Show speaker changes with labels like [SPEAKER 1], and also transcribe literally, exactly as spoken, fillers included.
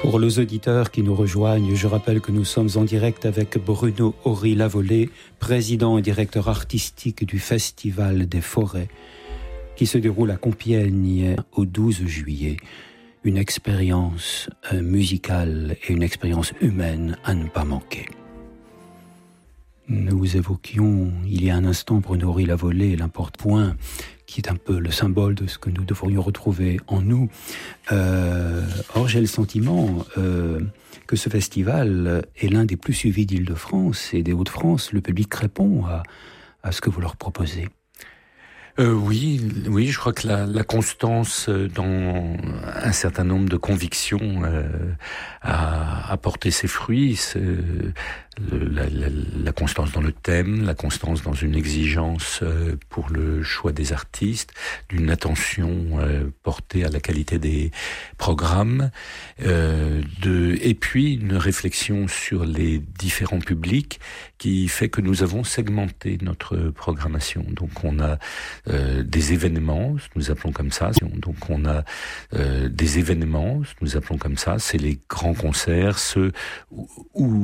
[SPEAKER 1] Pour les auditeurs qui nous rejoignent, je rappelle que nous sommes en direct avec Bruno Ory-Lavolée, président et directeur artistique du Festival des Forêts, qui se déroule à Compiègne au douze juillet. Une expérience musicale et une expérience humaine à ne pas manquer. Nous évoquions il y a un instant Bruno Ory-Lavolée, l'importe-point, qui est un peu le symbole de ce que nous devrions retrouver en nous. Euh, or, j'ai le sentiment euh, que ce festival est l'un des plus suivis d'Île-de-France et des Hauts-de-France. Le public répond à, à ce que vous leur proposez.
[SPEAKER 2] Euh, oui, oui, je crois que la, la constance dans un certain nombre de convictions euh, a, a porté ses fruits. C'est, le, la, la, la constance dans le thème, la constance dans une exigence euh, pour le choix des artistes, d'une attention euh, portée à la qualité des programmes, euh, de, et puis une réflexion sur les différents publics qui fait que nous avons segmenté notre programmation. Donc on a Euh, des événements, nous appelons comme ça. Donc on a euh, des événements, nous appelons comme ça. C'est les grands concerts, ceux où, où